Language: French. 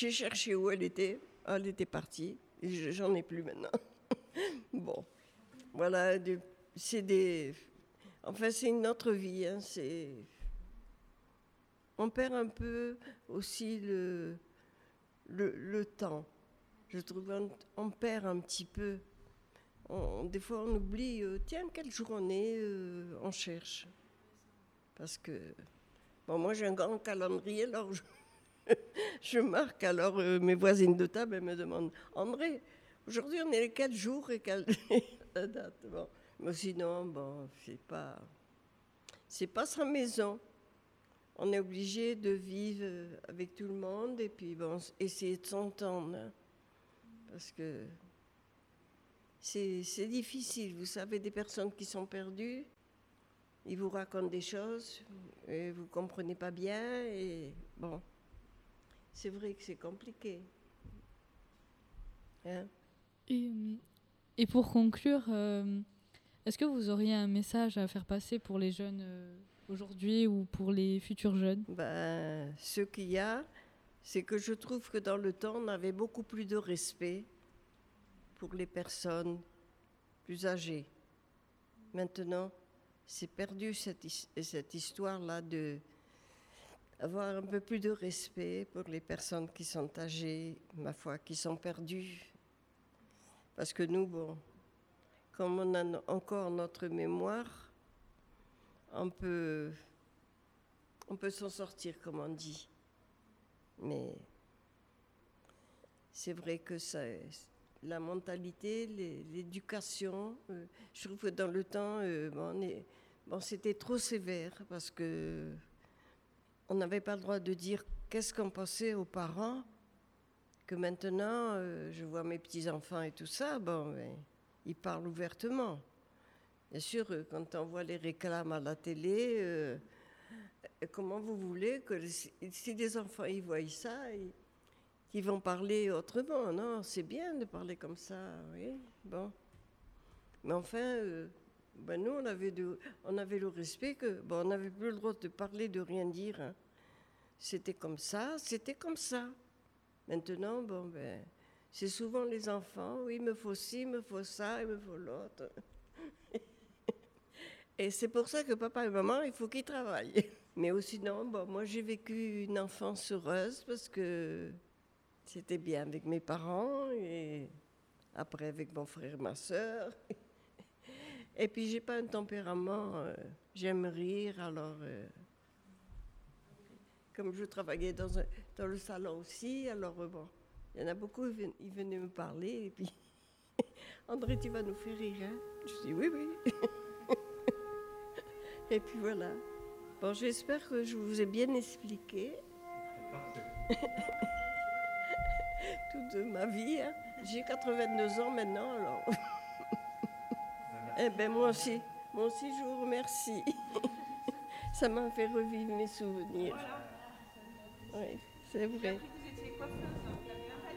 J'ai cherché où elle était. Ah, elle était partie. J'en ai plus maintenant. Bon, voilà. C'est des. Enfin, c'est une autre vie. Hein, on perd un peu aussi le temps. Je trouve on perd un petit peu. Des fois, on oublie, tiens, quel jour on est, on cherche. Parce que, bon, moi, j'ai un grand calendrier, alors je marque. Alors, mes voisines de table, elles me demandent, André, aujourd'hui, on est quel jour et quelle la date. Bon. Mais sinon, bon, c'est pas sa maison. On est obligé de vivre avec tout le monde et puis, bon, essayer de s'entendre. Hein, parce que c'est difficile. Vous savez, des personnes qui sont perdues, ils vous racontent des choses et vous ne comprenez pas bien. Et bon, c'est vrai que c'est compliqué. Hein? Et, et pour conclure, est-ce que vous auriez un message à faire passer pour les jeunes aujourd'hui ou pour les futurs jeunes? Ben, ce qu'il y a, c'est que je trouve que dans le temps, on avait beaucoup plus de respect pour les personnes plus âgées. Maintenant, c'est perdu cette histoire-là de avoir un peu plus de respect pour les personnes qui sont âgées, ma foi, qui sont perdues. Parce que nous, bon, comme on a encore notre mémoire, on peut s'en sortir, comme on dit. Mais c'est vrai que la mentalité, l'éducation, je trouve que dans le temps, c'était trop sévère parce que on n'avait pas le droit de dire qu'est-ce qu'on pensait aux parents. Que maintenant, je vois mes petits-enfants et tout ça, bon, ben, ils parlent ouvertement. Bien sûr, quand on voit les réclames à la télé, comment vous voulez que si des enfants ils voient ça, ils vont parler autrement? Non, c'est bien de parler comme ça, oui, bon. Mais enfin, ben nous, on avait le respect que, bon, on n'avait plus le droit de parler, de rien dire. Hein. C'était comme ça, c'était comme ça. Maintenant, bon, ben, c'est souvent les enfants, oui, il me faut ci, il me faut ça, il me faut l'autre. Et c'est pour ça que papa et maman, il faut qu'ils travaillent. Mais aussi, non, bon, moi j'ai vécu une enfance heureuse parce que c'était bien avec mes parents et après avec mon frère et ma soeur. Et puis j'ai pas un tempérament, j'aime rire, alors comme je travaillais dans le salon aussi, alors bon, il y en a beaucoup, ils venaient me parler et puis André, tu vas nous faire rire, hein? Je dis oui, oui. Et puis voilà. Bon, j'espère que je vous ai bien expliqué toute ma vie. Hein. J'ai 82 ans maintenant, alors. Eh bien, moi aussi, je vous remercie. Ça m'a fait revivre mes souvenirs. Oui, c'est vrai.